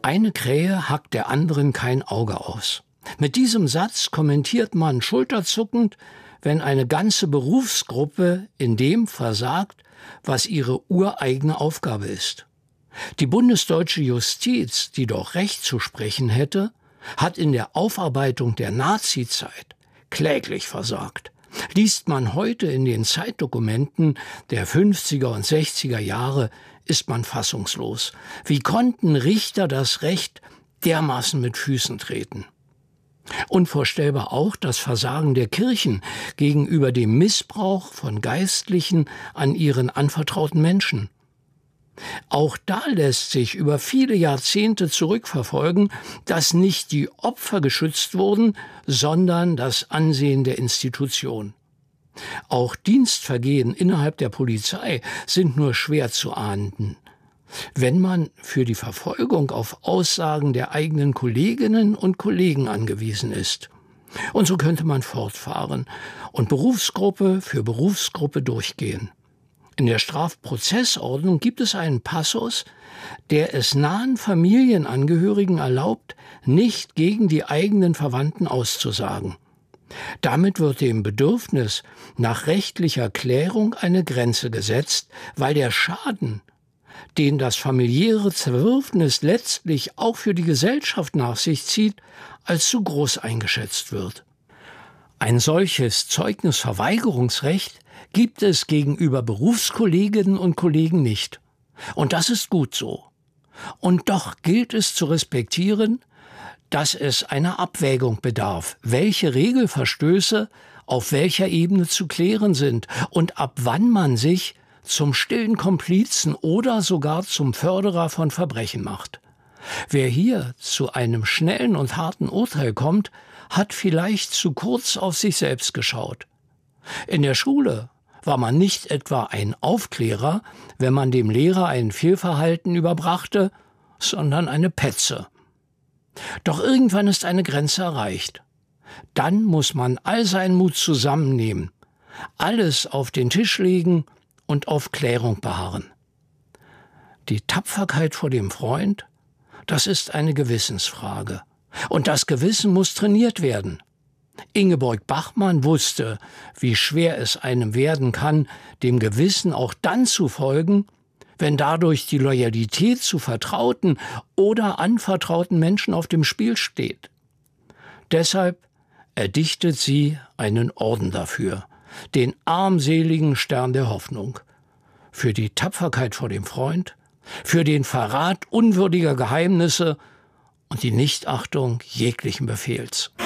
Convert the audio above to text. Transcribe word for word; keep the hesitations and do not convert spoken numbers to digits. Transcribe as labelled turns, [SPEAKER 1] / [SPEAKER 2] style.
[SPEAKER 1] Eine Krähe hackt der anderen kein Auge aus. Mit diesem Satz kommentiert man schulterzuckend, wenn eine ganze Berufsgruppe in dem versagt, was ihre ureigene Aufgabe ist. Die bundesdeutsche Justiz, die doch Recht zu sprechen hätte, hat in der Aufarbeitung der Nazizeit kläglich versagt. Liest man heute in den Zeitdokumenten der fünfziger und sechziger Jahre, ist man fassungslos. Wie konnten Richter das Recht dermaßen mit Füßen treten? Unvorstellbar auch das Versagen der Kirchen gegenüber dem Missbrauch von Geistlichen an ihren anvertrauten Menschen. Auch da lässt sich über viele Jahrzehnte zurückverfolgen, dass nicht die Opfer geschützt wurden, sondern das Ansehen der Institution. Auch Dienstvergehen innerhalb der Polizei sind nur schwer zu ahnden. Wenn man für die Verfolgung auf Aussagen der eigenen Kolleginnen und Kollegen angewiesen ist. Und so könnte man fortfahren und Berufsgruppe für Berufsgruppe durchgehen. In der Strafprozessordnung gibt es einen Passus, der es nahen Familienangehörigen erlaubt, nicht gegen die eigenen Verwandten auszusagen. Damit wird dem Bedürfnis nach rechtlicher Klärung eine Grenze gesetzt, weil der Schaden, den das familiäre Zerwürfnis letztlich auch für die Gesellschaft nach sich zieht, als zu groß eingeschätzt wird. Ein solches Zeugnisverweigerungsrecht gibt es gegenüber Berufskolleginnen und Kollegen nicht. Und das ist gut so. Und doch gilt es zu respektieren, dass es einer Abwägung bedarf, welche Regelverstöße auf welcher Ebene zu klären sind und ab wann man sich zum stillen Komplizen oder sogar zum Förderer von Verbrechen macht. Wer hier zu einem schnellen und harten Urteil kommt, hat vielleicht zu kurz auf sich selbst geschaut. In der Schule war man nicht etwa ein Aufklärer, wenn man dem Lehrer ein Fehlverhalten überbrachte, sondern eine Petze. Doch irgendwann ist eine Grenze erreicht. Dann muss man all seinen Mut zusammennehmen, alles auf den Tisch legen und auf Klärung beharren. Die Tapferkeit vor dem Freund, das ist eine Gewissensfrage. Und das Gewissen muss trainiert werden. Ingeborg Bachmann wusste, wie schwer es einem werden kann, dem Gewissen auch dann zu folgen, wenn dadurch die Loyalität zu vertrauten oder anvertrauten Menschen auf dem Spiel steht. Deshalb erdichtet sie einen Orden dafür, den armseligen Stern der Hoffnung, für die Tapferkeit vor dem Freund, für den Verrat unwürdiger Geheimnisse und die Nichtachtung jeglichen Befehls.